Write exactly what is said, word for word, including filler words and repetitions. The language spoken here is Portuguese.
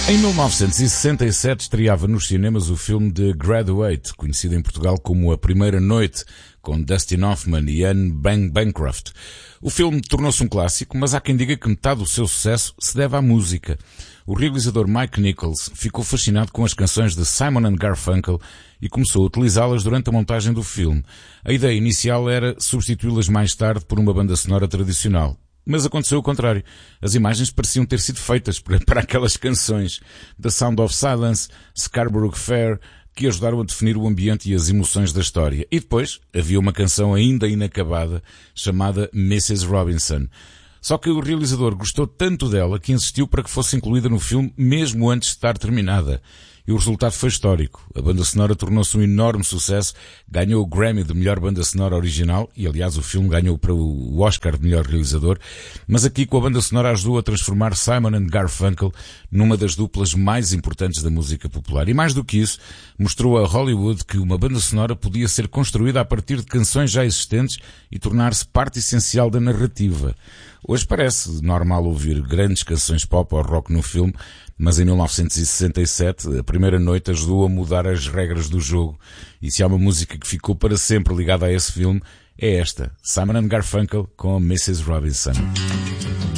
Em mil novecentos e sessenta e sete estreava nos cinemas o filme The Graduate, conhecido em Portugal como A Primeira Noite, com Dustin Hoffman e Anne Bancroft. O filme tornou-se um clássico, mas há quem diga que metade do seu sucesso se deve à música. O realizador Mike Nichols ficou fascinado com as canções de Simon and Garfunkel e começou a utilizá-las durante a montagem do filme. A ideia inicial era substituí-las mais tarde por uma banda sonora tradicional. Mas aconteceu o contrário. As imagens pareciam ter sido feitas para, para aquelas canções. The Sound of Silence, Scarborough Fair, que ajudaram a definir o ambiente e as emoções da história. E depois havia uma canção ainda inacabada, chamada missus Robinson. Só que o realizador gostou tanto dela que insistiu para que fosse incluída no filme mesmo antes de estar terminada. E o resultado foi histórico. A banda sonora tornou-se um enorme sucesso, ganhou o Grammy de melhor banda sonora original, e aliás o filme ganhou para o Oscar de melhor realizador, mas aqui com a banda sonora ajudou a transformar Simon and Garfunkel numa das duplas mais importantes da música popular. E mais do que isso, mostrou a Hollywood que uma banda sonora podia ser construída a partir de canções já existentes e tornar-se parte essencial da narrativa. Hoje parece normal ouvir grandes canções pop ou rock no filme, mas em mil novecentos e sessenta e sete, a Primeira Noite ajudou a mudar as regras do jogo. E se há uma música que ficou para sempre ligada a esse filme, é esta, Simon and Garfunkel com missus Robinson.